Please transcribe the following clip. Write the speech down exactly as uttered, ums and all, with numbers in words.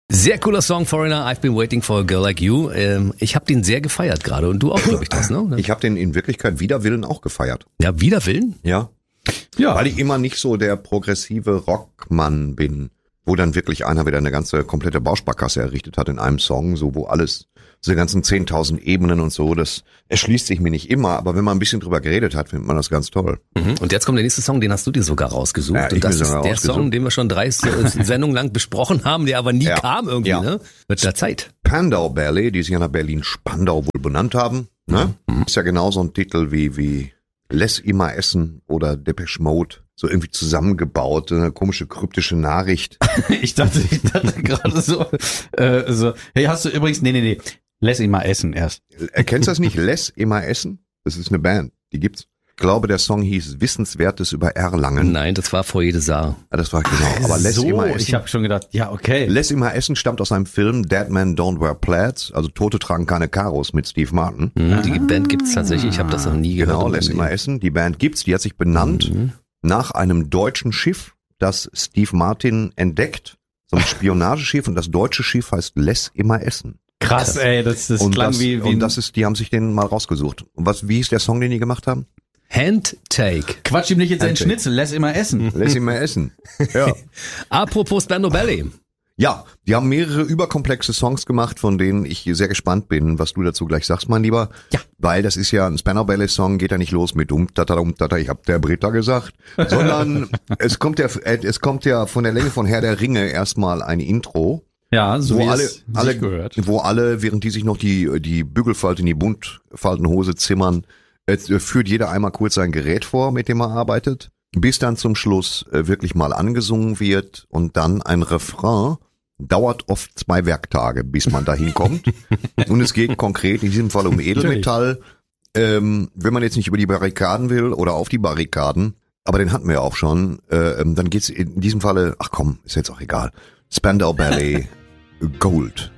Sehr cooler Song, Foreigner, I've been waiting for a girl like you. Ähm, ich habe den sehr gefeiert gerade und du auch, glaube ich, das, ne? Ich habe den in Wirklichkeit wider Willen auch gefeiert. Ja, wider Willen? Ja. Ja. Weil ich immer nicht so der progressive Rockmann bin, wo dann wirklich einer wieder eine ganze komplette Bausparkasse errichtet hat in einem Song, so wo alles, diese ganzen zehntausend Ebenen und so, das erschließt sich mir nicht immer, aber wenn man ein bisschen drüber geredet hat, findet man das ganz toll. Mhm. Und jetzt kommt der nächste Song, den hast du dir sogar rausgesucht. Ja, und das ist der rausgesucht. Song, den wir schon drei Sendungen lang besprochen haben, der aber nie Ja. kam irgendwie, Ja. ne? Mit der Zeit. Spandau Ballet, die sich ja nach Berlin-Spandau wohl benannt haben, ne? Mhm. Ist ja genauso ein Titel wie, wie Lass immer essen oder Depeche Mode. So irgendwie zusammengebaut, eine komische kryptische Nachricht. Ich dachte, ich dachte gerade so, äh, so, hey, hast du übrigens, nee, nee, nee, lass ihn mal essen erst. Erkennst du das nicht? Lass immer essen? Das ist eine Band, die gibt's. Ich glaube, der Song hieß Wissenswertes über Erlangen. Nein, das war Foyer des Saar. Ja, das war genau. Aber Lass so, immer essen. ich habe schon gedacht, ja, okay. Lass immer essen stammt aus einem Film Dead Men Don't Wear Plaids, also Tote tragen keine Karos mit Steve Martin. Mhm, die Band gibt's tatsächlich, ich habe das noch nie gehört. Genau, Lass immer essen. Die Band gibt's, die hat sich benannt Mhm. nach einem deutschen Schiff, das Steve Martin entdeckt. So ein Spionageschiff und das deutsche Schiff heißt Lass immer essen. Krass, ey, das, das und klang das, wie, wie und das ist, die haben sich den mal rausgesucht. Und was, wie hieß der Song, den die gemacht haben? Handtake. Quatsch ihm nicht jetzt seinen Handshake. Schnitzel, lass immer essen. Lass immer essen. Ja. Apropos Spandau Ballet. Ja, die haben mehrere überkomplexe Songs gemacht, von denen ich sehr gespannt bin, was du dazu gleich sagst, mein Lieber. Ja. Weil das ist ja ein Spandau Ballet Song, geht ja nicht los mit um tata um tata, ich hab der Britta gesagt, sondern es kommt ja äh, es kommt ja von der Länge von Herr der Ringe erstmal ein Intro, Ja, so wo wie alle es alle sich gehört. wo alle, während die sich noch die die Bügelfalte in die Buntfaltenhose zimmern, äh, führt jeder einmal kurz sein Gerät vor, mit dem er arbeitet, bis dann zum Schluss äh, wirklich mal angesungen wird und dann ein Refrain. Dauert oft zwei Werktage, bis man dahin kommt. Und es geht konkret in diesem Fall um Edelmetall. Ähm, wenn man jetzt nicht über die Barrikaden will oder auf die Barrikaden, aber den hatten wir ja auch schon, äh, dann geht's in diesem Falle, ach komm, ist jetzt auch egal. Spandau Ballet Gold.